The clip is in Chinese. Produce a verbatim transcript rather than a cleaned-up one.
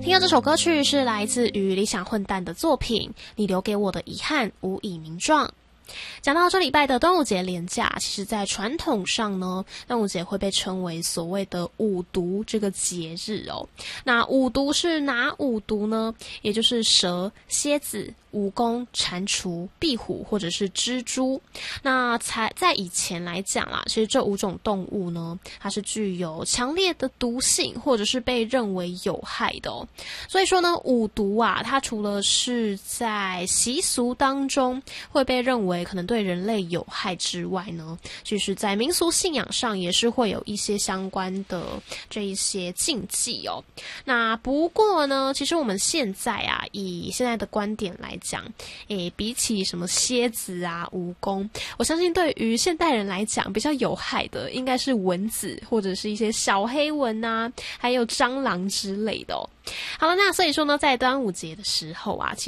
听到这首歌曲是来自于理想混蛋的作品《你留给我的遗憾无以名状》。讲到这礼拜的端午节连假，其实在传统上呢，端午节会被称为所谓的五毒这个节日哦。那五毒是哪五毒呢？也就是蛇、蝎子、蜈蚣、蟾蜍、壁虎或者是蜘蛛。那才在以前来讲啦，其实这五种动物呢，它是具有强烈的毒性，或者是被认为有害的哦。所以说呢，五毒啊，它除了是在习俗当中会被认为可能对人类有害之外呢，就是在民俗信仰上也是会有一些相关的这一些禁忌哦。那不过呢，其实我们现在啊，以现在的观点来讲，诶，比起什么蝎子啊、蜈蚣，我相信对于现代人来讲比较有害的，应该是蚊子或者是一些小黑蚊啊，还有蟑螂之类的哦。好了，那所以说呢，在端午节的时候啊，其